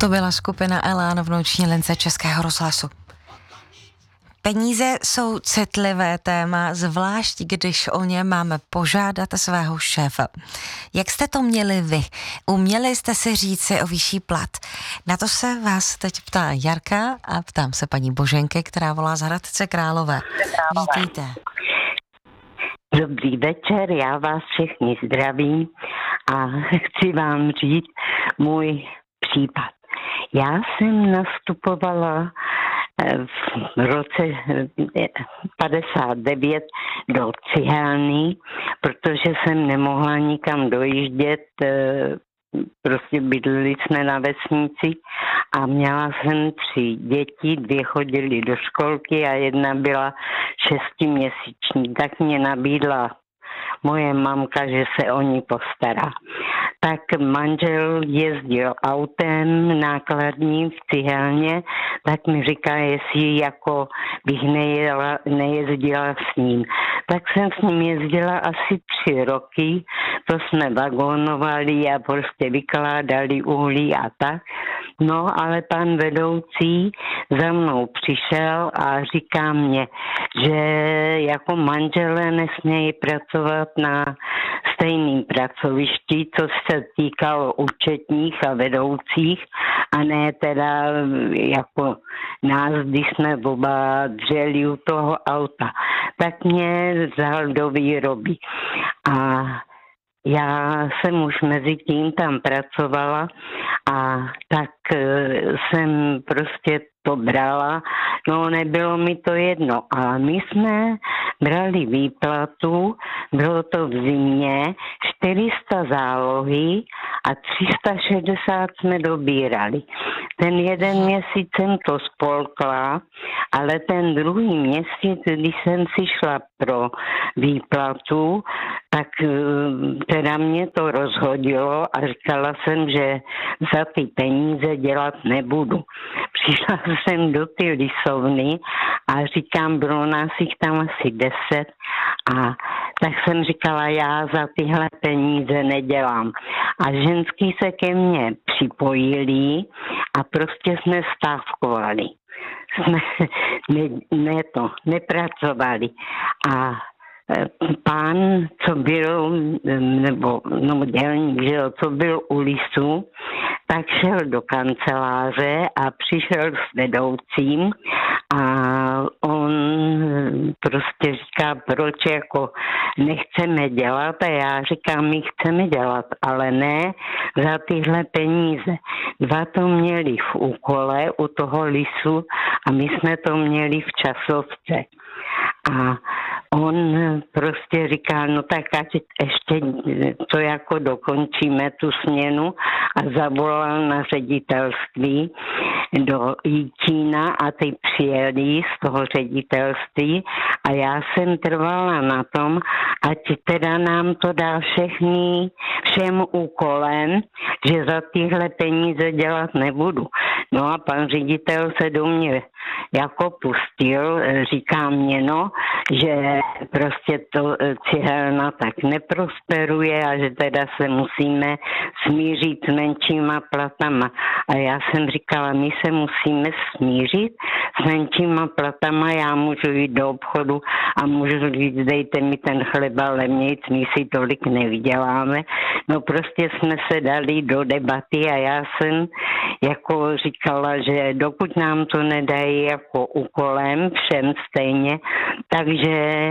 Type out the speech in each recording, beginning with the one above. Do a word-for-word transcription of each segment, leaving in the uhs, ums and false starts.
To byla skupina Elán v noční lince Českého rozhlasu. Peníze jsou citlivé téma, zvlášť když o ně máme požádat svého šéfa. Jak jste to měli vy? Uměli jste si říci o vyšší plat? Na to se vás teď ptá Jarka a ptám se paní Boženky, která volá z Hradce Králové. Vítejte. Dobrý večer, já vás všechny zdravím a chci vám říct můj případ. Já jsem nastupovala v roce padesát devět do cihelny, protože jsem nemohla nikam dojíždět, prostě bydleli jsme na vesnici a měla jsem tři děti, dvě chodily do školky a jedna byla šestiměsíční, tak mě nabídla moje mamka, že se o ní postará. Tak manžel jezdil autem nákladním v cihelně, tak mi říká, jestli jako bych nejela, nejezdila s ním. Tak jsem s ním jezdila asi tři roky, to jsme vagonovali a prostě vykládali uhlí a tak. No, ale pan vedoucí za mnou přišel a říká mě, že jako manželé nesmějí pracovat na stejným pracovišti, co se týkalo účetních a vedoucích, a ne teda jako nás, když jsme oba dřeli u toho auta. Tak mě vzal do výroby. A já jsem už mezi tím tam pracovala a tak jsem prostě to brala, no nebylo mi to jedno, ale my jsme brali výplatu, bylo to v zimě, čtyři sta zálohy a tři sta šedesát jsme dobírali. Ten jeden měsíc jsem to spolkla, ale ten druhý měsíc, když jsem si šla pro výplatu, tak teda mě to rozhodilo a říkala jsem, že za ty peníze dělat nebudu. Přišla jsem do ty lisovny a říkám, bylo nás jich tam asi deset a tak jsem říkala, já za tyhle peníze nedělám. A ženský se ke mně připojili a prostě jsme stávkovali. Jsme ne, ne to, nepracovali. A pán, co byl, nebo no, dělník, že jo, co byl u lisu, tak šel do kanceláře a přišel s vedoucím a on prostě říká, proč jako nechceme dělat, a já říkám, my chceme dělat, ale ne za tyhle peníze. Dva to měli v úkole u toho lisu a my jsme to měli v časovce. A on prostě říká, no tak ať ještě to jako dokončíme tu směnu, a zavolal na ředitelství do Jičína a ty přijeli z toho ředitelství a já jsem trvala na tom, ať teda nám to dá všechny, všem úkolem, že za tyhle peníze dělat nebudu. No a pan ředitel se do mě jako pustil, říká mě, no, že prostě to cihelna tak neprosperuje a že teda se musíme smířit s menšíma platama. A já jsem říkala, my se musíme smířit s menšíma platama, já můžu jít do obchodu a můžu říct, dejte mi ten chleba levnějc, my si tolik nevyděláme. No prostě jsme se dali do debaty a já jsem jako říkala, že dokud nám to nedají jako úkolem všem stejně, takže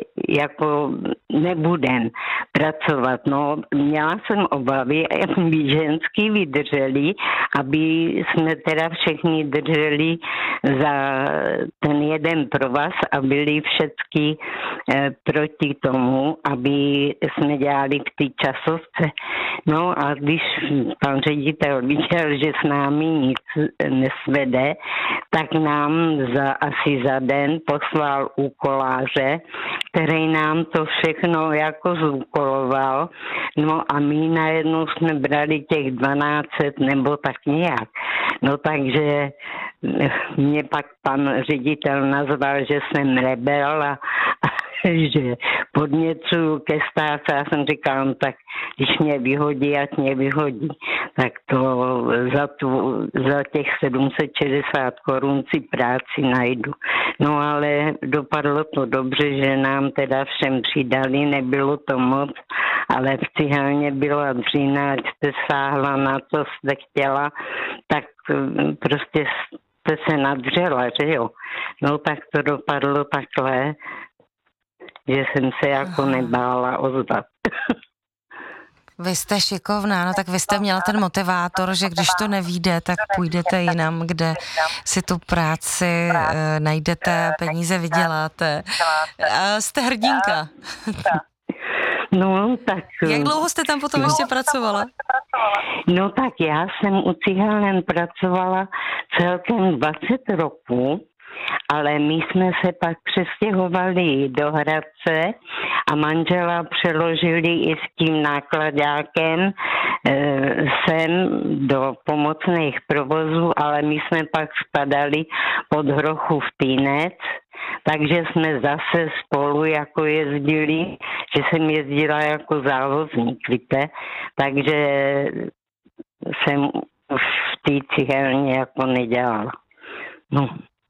jako nebudem pracovat. No, měla jsem obavy, aby ženský vydrželi, aby jsme teda všichni drželi za ten jeden provaz a byli všichni eh, proti tomu, aby jsme dělali v té časovce. No a když pan ředitel viděl, že s námi nic nesvede, tak nám za, asi za den poslal úkoláře, který nám to všechno jako zúkoloval. No a my najednou jsme brali těch dvanáct set nebo tak nějak. No takže mě pak pan ředitel nazval, že jsem rebel a, že podněcuju ke stáce. Já jsem říkala, no tak když mě vyhodí, ať mě vyhodí. Tak to za, tu, za těch sedm set šedesát korun si práci najdu. No ale dopadlo to dobře, že nám teda všem přidali, nebylo to moc, ale v cihelně byla dřina, ať jste sáhla na co jste chtěla, tak prostě jste se nadřela, že jo. No tak to dopadlo takhle, že jsem se jako nebála ozvat. Vy jste šikovná, no tak vy jste měla ten motivátor, že když to nevíde, tak půjdete jinam, kde si tu práci e, najdete, peníze vyděláte. A jste hrdinka. No, tak... Jak dlouho jste tam potom ještě pracovala? No tak já jsem u cihelnen pracovala celkem dvacet roků, ale my jsme se pak přestěhovali do Hradce a manžela přeložili i s tím nákladákem e, sem do pomocných provozů, ale my jsme pak spadali pod Hrochův Týnec, takže jsme zase spolu jako jezdili, že jsem jezdila jako závozník, víte, takže jsem už v té cihelně jako nedělala. No.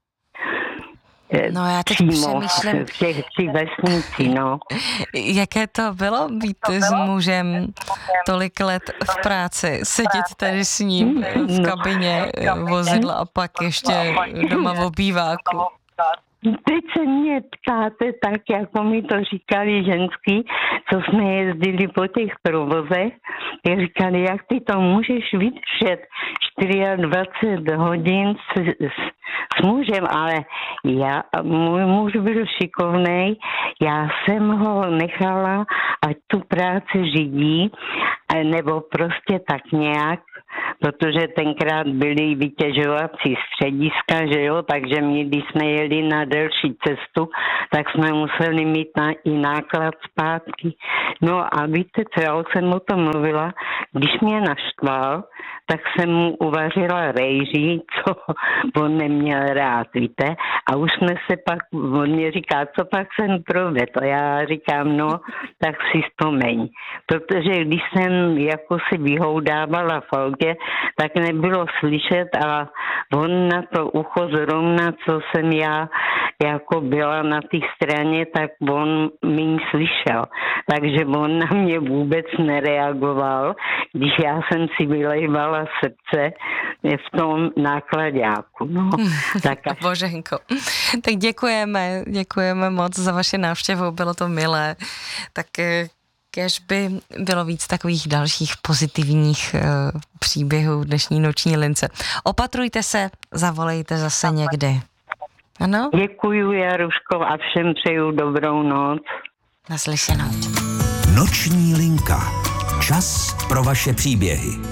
No já teď přímo přemýšlím, v těch tři vesnici, no. Jaké to bylo být s mužem tolik let v práci, sedět tady s ním v kabině vozidla a pak ještě doma v obýváku. Teď se mě ptáte tak, jako mi to říkali ženský, co jsme jezdili po těch provozech. Já říkali, jak ty to můžeš vydržet dvacet čtyři hodin s, s, s mužem, ale já, můj muž byl šikovnej, já jsem ho nechala, ať tu práci řídí, nebo prostě tak nějak, protože tenkrát byly vytěžovací střediska, že jo, takže my, když jsme jeli na delší cestu, tak jsme museli mít na, i náklad zpátky. No a víte co, já jsem o tom mluvila, když mě naštval, tak jsem mu uvařila rejží, co on neměl rád, víte, a už jsme se pak, on mě říká, co pak jsem provedl, a já říkám, no, tak si vzpomeň, protože když jsem jako si vyhoudávala v autě, tak nebylo slyšet a on na to ucho zrovna, co jsem já jako byla na té straně, tak on mi slyšel. Takže on na mě vůbec nereagoval, když já jsem si vylejvala srdce v tom nákladáku. No, tak až... Boženko, tak děkujeme, děkujeme moc za vaši návštěvu, bylo to milé. Tak kéž by bylo víc takových dalších pozitivních uh, příběhů dnešní noční lince. Opatrujte se, zavolejte zase někdy. Ano? Děkuju, Jaruško, a všem přeju dobrou noc. Naslyšenou. Noční linka. Čas pro vaše příběhy.